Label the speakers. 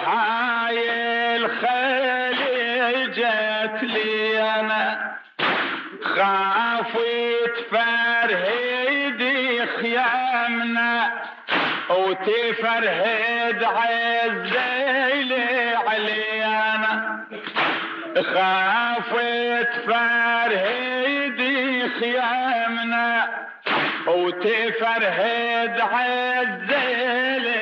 Speaker 1: هاي الخيل جت لي انا خافت فرهيدي خيامنا وتفرهد عالزيلي علينا خافت فرهيدي خيامنا وتفرهد عالزيلي